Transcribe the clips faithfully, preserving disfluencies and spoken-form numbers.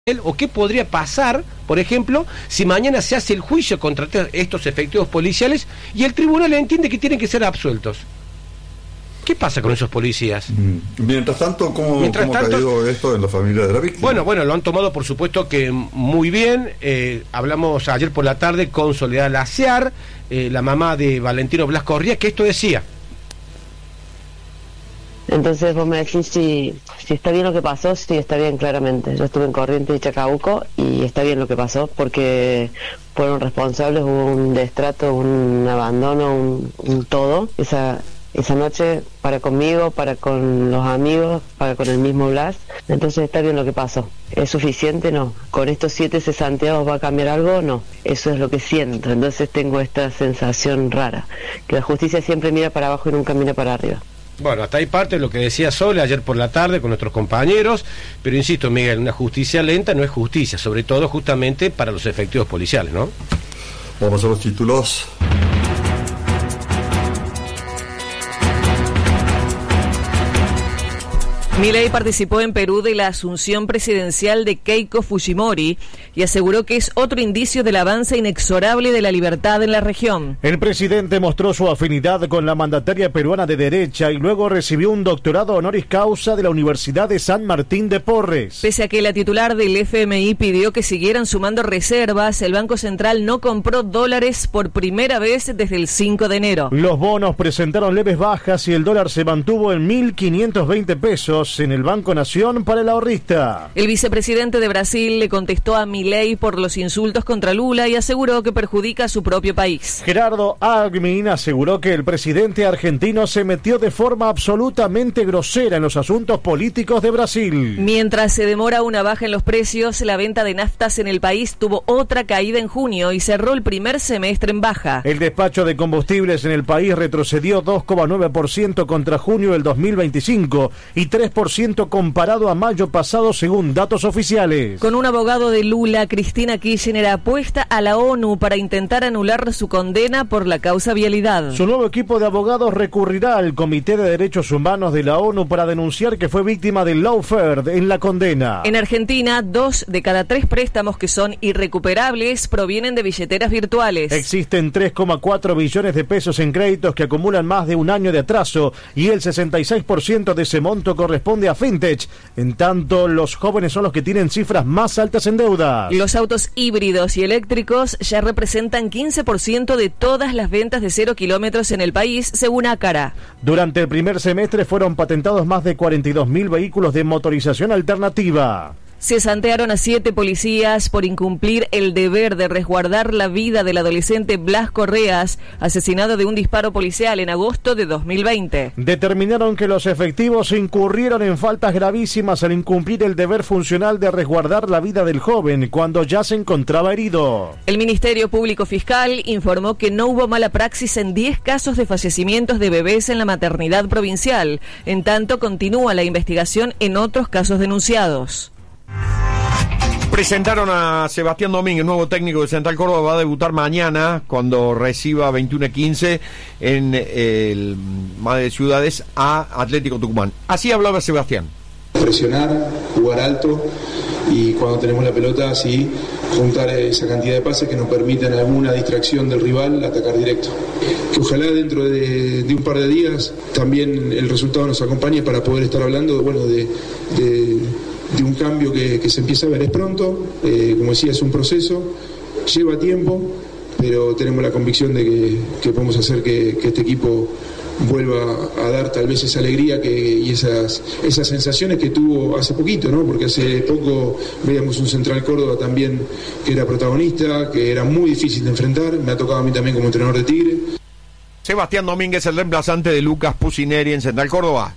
o qué podría pasar, por ejemplo, si mañana se hace el juicio contra estos efectivos policiales y el tribunal entiende que tienen que ser absueltos. ¿Qué pasa con esos policías? Mientras tanto, ¿cómo, Mientras ¿cómo tanto, ha caído esto en la familia de la víctima? Bueno, bueno, lo han tomado por supuesto que muy bien. Eh, hablamos ayer por la tarde con Soledad Laciar, eh, la mamá de Valentino Blas Corría, que esto decía. Entonces vos me decís si, si está bien lo que pasó. Sí, está bien, claramente. Yo estuve en Corrientes y Chacabuco y está bien lo que pasó porque fueron responsables, hubo un destrato, un abandono, un, un todo. Esa esa noche para conmigo, para con los amigos, para con el mismo Blas. Entonces está bien lo que pasó. ¿Es suficiente? No. ¿Con estos siete cesanteados va a cambiar algo? No. Eso es lo que siento. Entonces tengo esta sensación rara, que la justicia siempre mira para abajo y nunca mira para arriba. Bueno, hasta ahí parte de lo que decía Sole ayer por la tarde con nuestros compañeros, pero insisto, Miguel, una justicia lenta no es justicia, sobre todo justamente para los efectivos policiales, ¿no? Vamos a los títulos. Milei participó en Perú de la asunción presidencial de Keiko Fujimori y aseguró que es otro indicio del avance inexorable de la libertad en la región. El presidente mostró su afinidad con la mandataria peruana de derecha y luego recibió un doctorado honoris causa de la Universidad de San Martín de Porres. Pese a que la titular del F M I pidió que siguieran sumando reservas, el Banco Central no compró dólares por primera vez desde el cinco de enero. Los bonos presentaron leves bajas y el dólar se mantuvo en mil quinientos veinte pesos en el Banco Nación para el ahorrista. El vicepresidente de Brasil le contestó a Milei por los insultos contra Lula y aseguró que perjudica a su propio país. Gerardo Alckmin aseguró que el presidente argentino se metió de forma absolutamente grosera en los asuntos políticos de Brasil. Mientras se demora una baja en los precios, la venta de naftas en el país tuvo otra caída en junio y cerró el primer semestre en baja. El despacho de combustibles en el país retrocedió dos coma nueve por ciento contra junio del dos mil veinticinco y tres por ciento comparado a mayo pasado según datos oficiales. Con un abogado de Lula, Cristina Kirchner apuesta a la ONU para intentar anular su condena por la causa vialidad. Su nuevo equipo de abogados recurrirá al Comité de Derechos Humanos de la ONU para denunciar que fue víctima del lawfare en la condena. En Argentina, dos de cada tres préstamos que son irrecuperables provienen de billeteras virtuales. Existen tres coma cuatro billones de pesos en créditos que acumulan más de un año de atraso y el sesenta y seis por ciento de ese monto corresponde a fintech. En tanto, los jóvenes son los que tienen cifras más altas en deuda. Los autos híbridos y eléctricos ya representan quince por ciento de todas las ventas de cero kilómetros en el país, según Ácara. Durante el primer semestre fueron patentados más de cuarenta y dos mil vehículos de motorización alternativa. Cesantearon a siete policías por incumplir el deber de resguardar la vida del adolescente Blas Correas, asesinado de un disparo policial en agosto de dos mil veinte. Determinaron que los efectivos incurrieron en faltas gravísimas al incumplir el deber funcional de resguardar la vida del joven cuando ya se encontraba herido. El Ministerio Público Fiscal informó que no hubo mala praxis en diez casos de fallecimientos de bebés en la maternidad provincial. En tanto, continúa la investigación en otros casos denunciados. Presentaron a Sebastián Domínguez, nuevo técnico de Central Córdoba, va a debutar mañana cuando reciba veintiuno quince en el Madre de Ciudades a Atlético Tucumán. Así hablaba Sebastián. Presionar, jugar alto y cuando tenemos la pelota así juntar esa cantidad de pases que nos permitan alguna distracción del rival atacar directo. Que ojalá dentro de, de un par de días también el resultado nos acompañe para poder estar hablando bueno, de... de de un cambio que, que se empieza a ver. Es pronto, eh, como decía, es un proceso, lleva tiempo, pero tenemos la convicción de que, que podemos hacer que, que este equipo vuelva a dar tal vez esa alegría que, y esas, esas sensaciones que tuvo hace poquito, ¿no? Porque hace poco veíamos un Central Córdoba también que era protagonista, que era muy difícil de enfrentar, me ha tocado a mí también como entrenador de Tigre. Sebastián Domínguez, el reemplazante de Lucas Pusineri en Central Córdoba.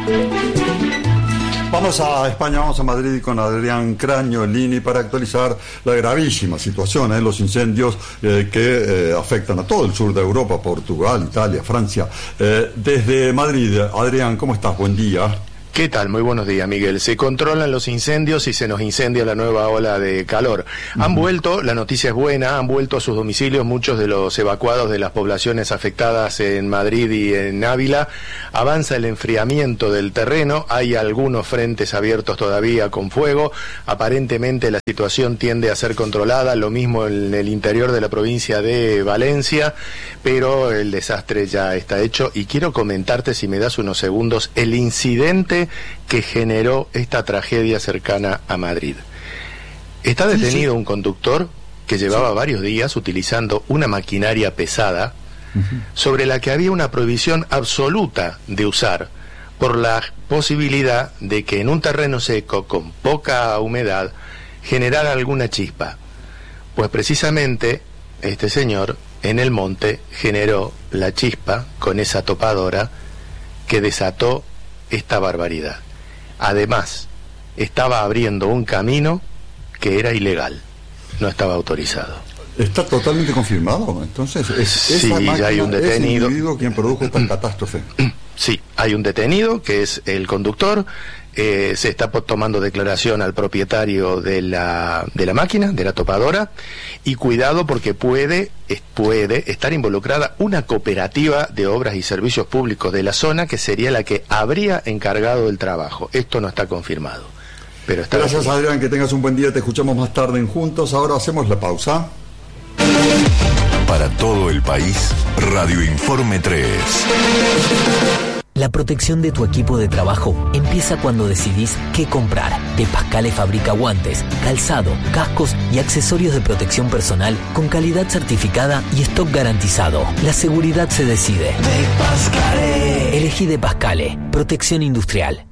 Vamos a España, vamos a Madrid con Adrián Craño en línea para actualizar la gravísima situación, ¿eh? los incendios eh, que eh, afectan a todo el sur de Europa, Portugal, Italia, Francia. Eh, desde Madrid, Adrián, ¿cómo estás? Buen día. ¿Qué tal? Muy buenos días, Miguel. Se controlan los incendios y se nos incendia la nueva ola de calor. Uh-huh. Han vuelto, la noticia es buena, han vuelto a sus domicilios muchos de los evacuados de las poblaciones afectadas en Madrid y en Ávila. Avanza el enfriamiento del terreno, hay algunos frentes abiertos todavía con fuego. Aparentemente la situación tiende a ser controlada, lo mismo en el interior de la provincia de Valencia, pero el desastre ya está hecho. Y quiero comentarte, si me das unos segundos, el incidente que generó esta tragedia cercana a Madrid. Está detenido sí, sí. un conductor que llevaba sí. varios días utilizando una maquinaria pesada uh-huh. sobre la que había una prohibición absoluta de usar por la posibilidad de que en un terreno seco con poca humedad generara alguna chispa. Pues precisamente este señor en el monte generó la chispa con esa topadora que desató esta barbaridad. Además, estaba abriendo un camino que era ilegal, no estaba autorizado. Está totalmente confirmado, entonces es, sí, esa máquina, ya hay un detenido. ¿Es el individuo quien produjo esta catástrofe? Sí, hay un detenido que es el conductor. Eh, se está tomando declaración al propietario de la de la máquina, de la topadora, y cuidado porque puede puede estar involucrada una cooperativa de obras y servicios públicos de la zona que sería la que habría encargado el trabajo. Esto no está confirmado, pero está. Gracias, Adrián, que tengas un buen día. Te escuchamos más tarde en Juntos. Ahora hacemos la pausa. Para todo el país, Radio Informe tres. La protección de tu equipo de trabajo empieza cuando decidís qué comprar. De Pascale fabrica guantes, calzado, cascos y accesorios de protección personal con calidad certificada y stock garantizado. La seguridad se decide. De Pascale. Elegí De Pascale. Protección industrial.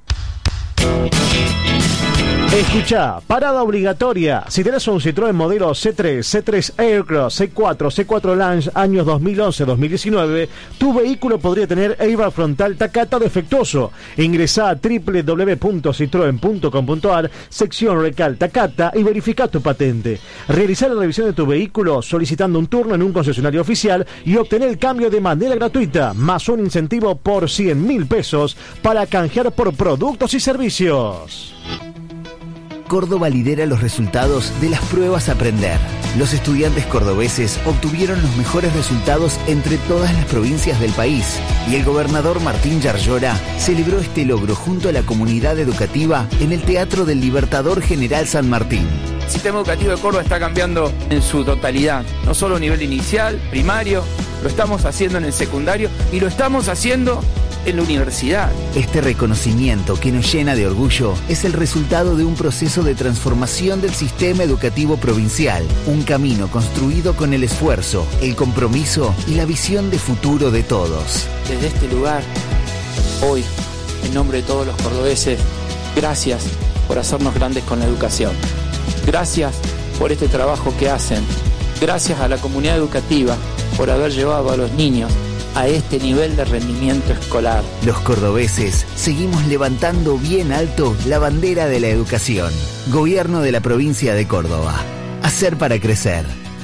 Escucha, parada obligatoria. Si tenés un Citroën modelo C tres, C tres Aircross, C cuatro, C cuatro Lounge, años dos mil once a dos mil diecinueve, tu vehículo podría tener airbag frontal Takata defectuoso. Ingresá a doble u doble u doble u punto citroen punto com punto a r, sección Recal Takata, y verifica tu patente. Realizá la revisión de tu vehículo solicitando un turno en un concesionario oficial y obtener el cambio de manera gratuita, más un incentivo por cien mil pesos para canjear por productos y servicios. Córdoba lidera los resultados de las pruebas Aprender. Los estudiantes cordobeses obtuvieron los mejores resultados entre todas las provincias del país y el gobernador Martín Yarlora celebró este logro junto a la comunidad educativa en el Teatro del Libertador General San Martín. El sistema educativo de Córdoba está cambiando en su totalidad, no solo a nivel inicial, primario, lo estamos haciendo en el secundario y lo estamos haciendo en la universidad. Este reconocimiento que nos llena de orgullo es el resultado de un proceso de transformación del sistema educativo provincial, un camino construido con el esfuerzo, el compromiso y la visión de futuro de todos. Desde este lugar, hoy, en nombre de todos los cordobeses, gracias por hacernos grandes con la educación. Gracias por este trabajo que hacen. Gracias a la comunidad educativa por haber llevado a los niños a este nivel de rendimiento escolar. Los cordobeses seguimos levantando bien alto la bandera de la educación. Gobierno de la provincia de Córdoba. Hacer para crecer.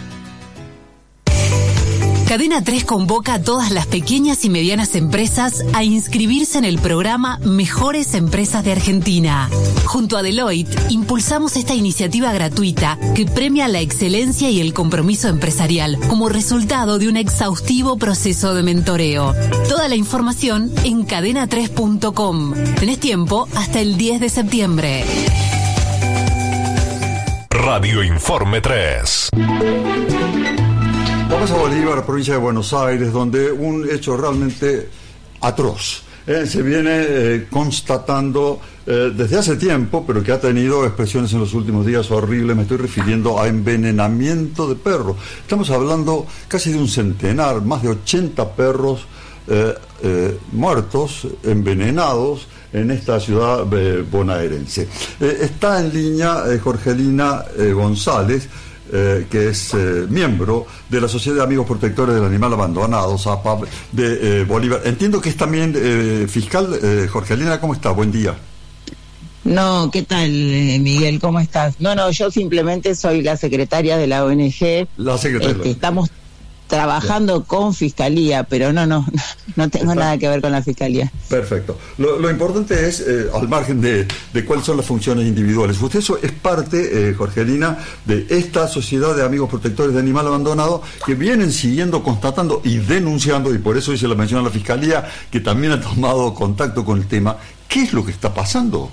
Cadena tres convoca a todas las pequeñas y medianas empresas a inscribirse en el programa Mejores Empresas de Argentina. Junto a Deloitte, impulsamos esta iniciativa gratuita que premia la excelencia y el compromiso empresarial como resultado de un exhaustivo proceso de mentoreo. Toda la información en cadena tres punto com. Tenés tiempo hasta el diez de septiembre. Radio Informe tres. Vamos a Bolívar, provincia de Buenos Aires, donde un hecho realmente atroz eh, se viene eh, constatando eh, desde hace tiempo, pero que ha tenido expresiones en los últimos días horribles. Me estoy refiriendo a envenenamiento de perros. Estamos hablando casi de un centenar, más de ochenta perros eh, eh, muertos, envenenados, en esta ciudad eh, bonaerense. Eh, está en línea eh, Jorgelina eh, González, Eh, que es eh, miembro de la Sociedad de Amigos Protectores del Animal Abandonado, S A P A B, de eh, Bolívar. Entiendo que es también eh, fiscal. eh, Jorgelina, ¿cómo está? Buen día. No, ¿qué tal, eh, Miguel? ¿Cómo estás? No, no, yo simplemente soy la secretaria de la O N G. La secretaria. Este, estamos, trabajando ya. con Fiscalía, pero no, no, no tengo Está. nada que ver con la Fiscalía. Perfecto. Lo, lo importante es, eh, al margen de, de cuáles son las funciones individuales, usted eso es parte, eh, Jorgelina, de esta sociedad de amigos protectores de animal abandonado que vienen siguiendo, constatando y denunciando, y por eso hice la mención a la Fiscalía, que también ha tomado contacto con el tema. ¿Qué es lo que está pasando?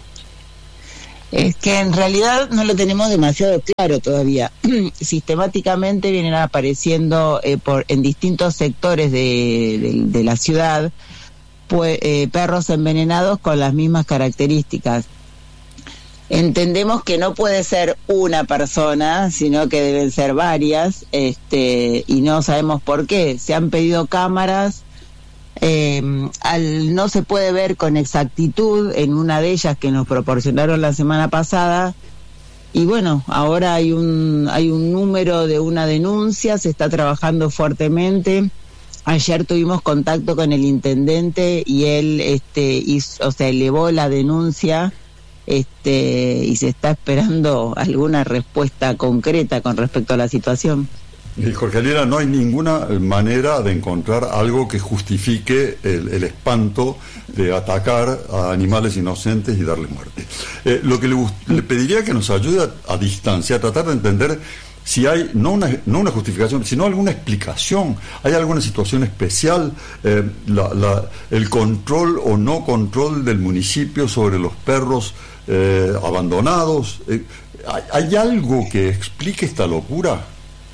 Es que en realidad no lo tenemos demasiado claro todavía. Sistemáticamente vienen apareciendo eh, por en distintos sectores de, de, de la ciudad pues, eh, perros envenenados con las mismas características. Entendemos que no puede ser una persona, sino que deben ser varias, este, y no sabemos por qué. Se han pedido cámaras. Eh, al no se puede ver con exactitud en una de ellas que nos proporcionaron la semana pasada, y bueno, ahora hay un hay un número de una denuncia, se está trabajando fuertemente. Ayer tuvimos contacto con el intendente y él este hizo, o sea, elevó la denuncia este y se está esperando alguna respuesta concreta con respecto a la situación. Y Jorgelina, no hay ninguna manera de encontrar algo que justifique el, el espanto de atacar a animales inocentes y darles muerte. Eh, lo que le, le pediría que nos ayude a, a distancia, a tratar de entender si hay, no una, no una justificación, sino alguna explicación. ¿Hay alguna situación especial? Eh, la, la, el control o no control del municipio sobre los perros eh, abandonados. Eh, ¿hay, ¿Hay algo que explique esta locura?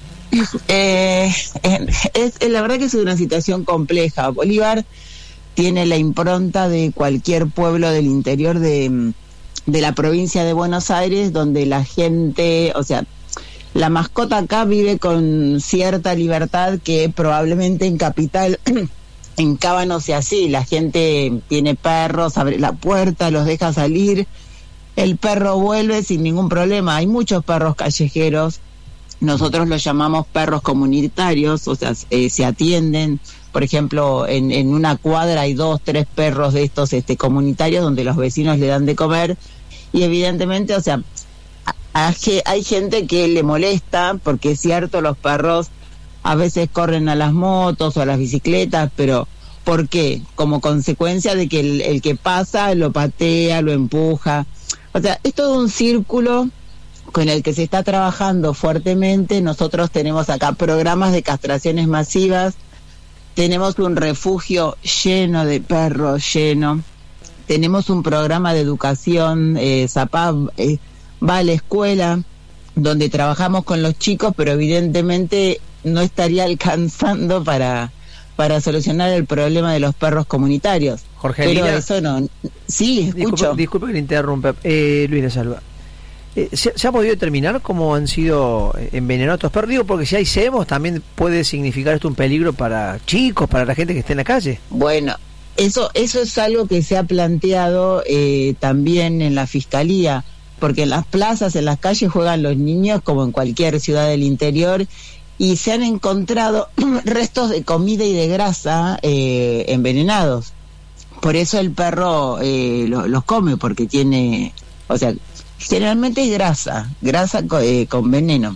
Eh, es, es, la verdad que es una situación compleja. Bolívar tiene la impronta de cualquier pueblo del interior de, de la provincia de Buenos Aires, donde la gente, o sea, la mascota acá vive con cierta libertad que probablemente en Capital, en Cava no sea así. La gente tiene perros, abre la puerta, los deja salir, el perro vuelve sin ningún problema. Hay muchos perros callejeros. Nosotros los llamamos perros comunitarios, o sea, eh, se atienden, por ejemplo, en, en una cuadra hay dos, tres perros de estos este, comunitarios donde los vecinos le dan de comer, y evidentemente, o sea, a, a, hay gente que le molesta, porque es cierto, los perros a veces corren a las motos o a las bicicletas, pero ¿por qué? Como consecuencia de que el, el que pasa lo patea, lo empuja, o sea, es todo un círculo con el que se está trabajando fuertemente. Nosotros tenemos acá programas de castraciones masivas, tenemos un refugio lleno de perros, lleno, tenemos un programa de educación, eh, Zapá eh, va a la escuela, donde trabajamos con los chicos, pero evidentemente no estaría alcanzando para, para solucionar el problema de los perros comunitarios. Jorgelina, pero eso no, sí, escucho. Disculpe, disculpe que le interrumpa, eh, Luis de Salva. ¿Se, ¿Se ha podido determinar cómo han sido envenenados estos perros? Digo, porque si hay cebos, también puede significar esto un peligro para chicos, para la gente que esté en la calle. Bueno, eso eso es algo que se ha planteado eh, también en la Fiscalía, porque en las plazas, en las calles juegan los niños como en cualquier ciudad del interior, y se han encontrado restos de comida y de grasa eh, envenenados. Por eso el perro eh, lo, los come, porque tiene, o sea, generalmente es grasa, grasa co- eh, con veneno.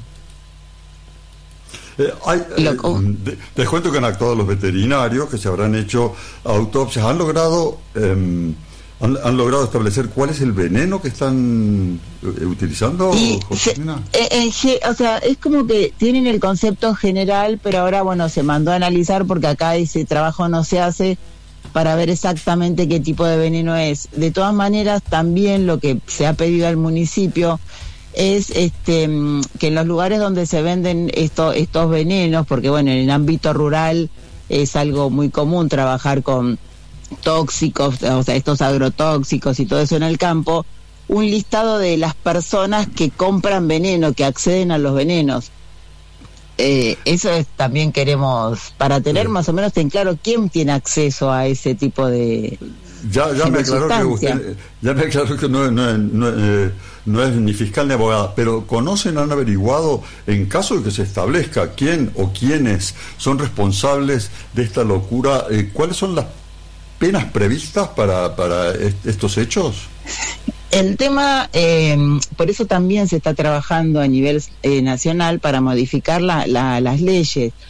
Eh, hay, eh, de, les cuento que han actuado los veterinarios, que se habrán hecho autopsias, han logrado eh, han, han logrado establecer cuál es el veneno que están eh, utilizando. Y se, eh, eh, o sea, es como que tienen el concepto general, pero ahora bueno, se mandó a analizar porque acá ese trabajo no se hace para ver exactamente qué tipo de veneno es. De todas maneras, también lo que se ha pedido al municipio es este que en los lugares donde se venden esto, estos venenos, porque bueno, en el ámbito rural es algo muy común trabajar con tóxicos, o sea, estos agrotóxicos y todo eso en el campo, un listado de las personas que compran veneno, que acceden a los venenos. Eh, eso es, también queremos, para tener más o menos en claro quién tiene acceso a ese tipo de ya ya de me aclaró que sustancia. usted ya me aclaró que no, no, no, eh, no es ni fiscal ni abogada, pero conocen, han averiguado, en caso de que se establezca quién o quiénes son responsables de esta locura, eh, cuáles son las penas previstas para para est- estos hechos. El tema, eh, por eso también se está trabajando a nivel eh, nacional para modificar la, la, las leyes,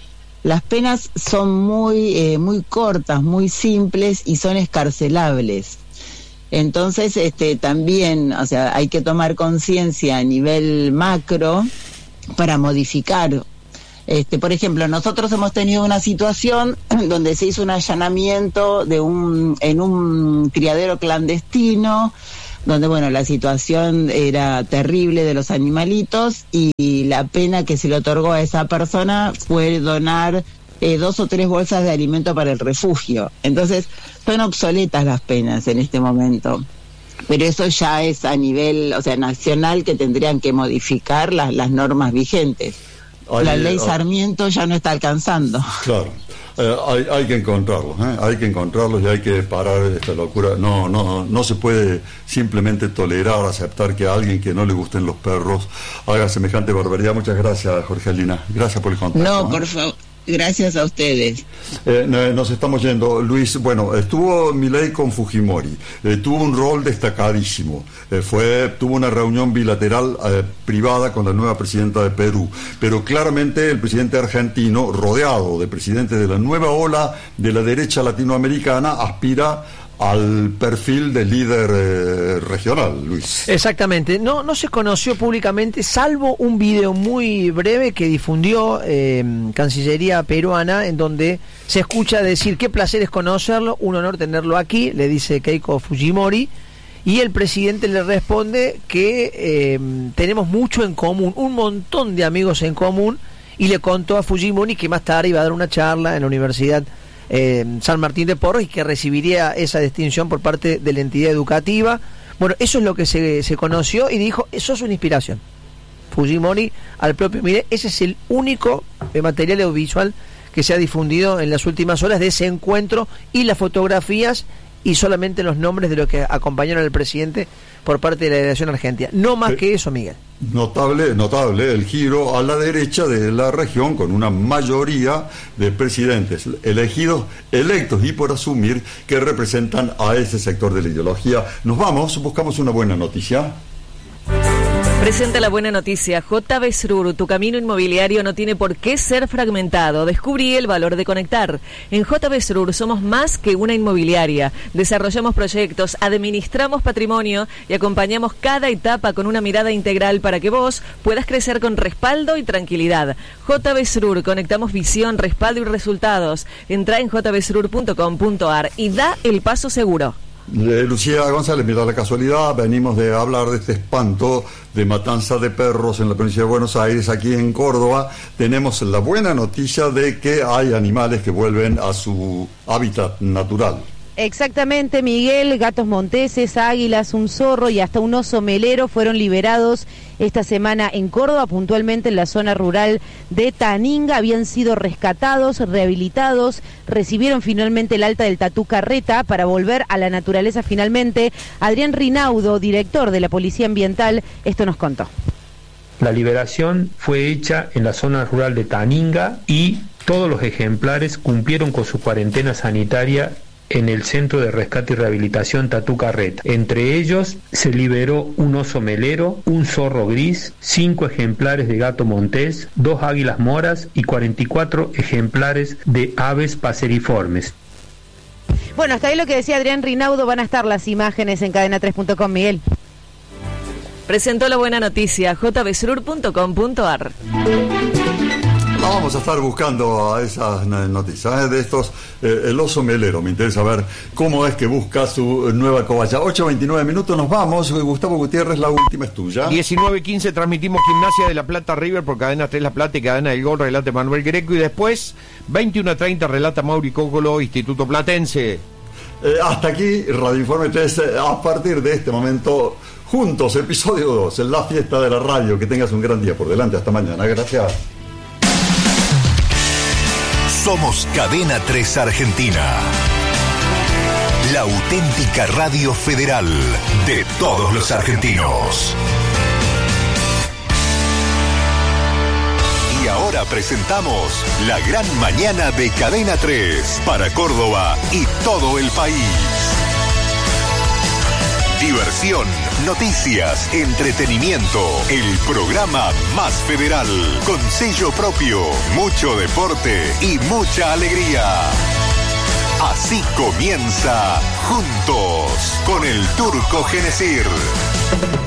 las penas son muy, eh, muy cortas, muy simples y son escarcelables. Entonces, este, también, o sea, hay que tomar conciencia a nivel macro para modificar. Este, por ejemplo, nosotros hemos tenido una situación donde se hizo un allanamiento de un, en un criadero clandestino, donde, bueno, la situación era terrible de los animalitos y la pena que se le otorgó a esa persona fue donar eh, dos o tres bolsas de alimento para el refugio. Entonces, son obsoletas las penas en este momento. Pero eso ya es a nivel, o sea, nacional, que tendrían que modificar las, las normas vigentes. Hay, la ley Sarmiento ya no está alcanzando. Claro. Eh, hay, hay que encontrarlos, ¿eh? hay que encontrarlos y hay que parar esta locura. No, no, no se puede simplemente tolerar, aceptar que a alguien que no le gusten los perros haga semejante barbaridad. Muchas gracias, Jorgelina. Gracias por el contacto. No, ¿eh? por favor. Gracias a ustedes. Eh, nos estamos yendo, Luis. Bueno, estuvo Milei con Fujimori, eh, tuvo un rol destacadísimo, eh, fue tuvo una reunión bilateral eh, privada con la nueva presidenta de Perú, pero claramente el presidente argentino, rodeado de presidentes de la nueva ola de la derecha latinoamericana, aspira al perfil de líder eh, regional, Luis. Exactamente, no, no se conoció públicamente, salvo un video muy breve que difundió eh, Cancillería peruana, en donde se escucha decir: qué placer es conocerlo, un honor tenerlo aquí, le dice Keiko Fujimori, y el presidente le responde que eh, tenemos mucho en común, un montón de amigos en común, y le contó a Fujimori que más tarde iba a dar una charla en la Universidad Eh, San Martín de Porres y que recibiría esa distinción por parte de la entidad educativa. Bueno, eso es lo que se, se conoció, y dijo: eso es una inspiración. Fujimori al propio Milei, ese es el único material audiovisual que se ha difundido en las últimas horas de ese encuentro, y las fotografías y solamente los nombres de los que acompañaron al presidente por parte de la delegación argentina. No más que eso, Miguel. Notable, notable el giro a la derecha de la región, con una mayoría de presidentes elegidos, electos y por asumir, que representan a ese sector de la ideología. Nos vamos, buscamos una buena noticia. Presenta la buena noticia. J B Srur, tu camino inmobiliario no tiene por qué ser fragmentado. Descubrí el valor de conectar. En J B Srur somos más que una inmobiliaria. Desarrollamos proyectos, administramos patrimonio y acompañamos cada etapa con una mirada integral para que vos puedas crecer con respaldo y tranquilidad. J B Srur, conectamos visión, respaldo y resultados. Entra en j b srur punto com punto a r y da el paso seguro. Eh, Lucía González, mira la casualidad, venimos de hablar de este espanto de matanza de perros en la provincia de Buenos Aires. Aquí en Córdoba tenemos la buena noticia de que hay animales que vuelven a su hábitat natural. Exactamente, Miguel. Gatos monteses, águilas, un zorro y hasta un oso melero fueron liberados esta semana en Córdoba, puntualmente en la zona rural de Taninga. Habían sido rescatados, rehabilitados, recibieron finalmente el alta del Tatú Carreta para volver a la naturaleza finalmente. Adrián Rinaudo, director de la Policía Ambiental, esto nos contó. La liberación fue hecha en la zona rural de Taninga y todos los ejemplares cumplieron con su cuarentena sanitaria en el Centro de Rescate y Rehabilitación Tatú Carreta. Entre ellos se liberó un oso melero, un zorro gris, cinco ejemplares de gato montés, dos águilas moras y cuarenta y cuatro ejemplares de aves paseriformes. Bueno, hasta ahí lo que decía Adrián Rinaudo. Van a estar las imágenes en cadena tres punto com, Miguel. Presentó la buena noticia, j b srur punto com punto a r. La vamos a estar buscando a esas noticias, ¿eh? De estos, eh, el oso melero. Me interesa ver cómo es que busca su nueva cobaya. ocho veintinueve minutos, nos vamos. Gustavo Gutiérrez, la última es tuya. diecinueve quince transmitimos Gimnasia de La Plata River por Cadena tres La Plata y Cadena del Gol, relata Manuel Greco. Y después, veintiuno treinta, relata Mauri Cócolo, Instituto Platense. Eh, hasta aquí, Radio Informe tres. A partir de este momento, juntos, episodio dos, en la fiesta de la radio. Que tengas un gran día por delante. Hasta mañana. Gracias. Somos Cadena tres Argentina, la auténtica radio federal de todos los argentinos. Y ahora presentamos la gran mañana de Cadena tres para Córdoba y todo el país. Diversión, noticias, entretenimiento. El programa más federal. Con sello propio, mucho deporte y mucha alegría. Así comienza Juntos con el Turco Genesir.